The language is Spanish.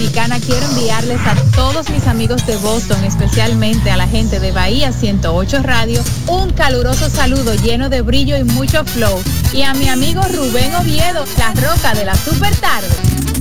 Dominicana, quiero enviarles a todos mis amigos de Boston, especialmente a la gente de Bahía 108 Radio, un caluroso saludo lleno de brillo y mucho flow. Y a mi amigo Rubén Oviedo, la roca de la super tarde.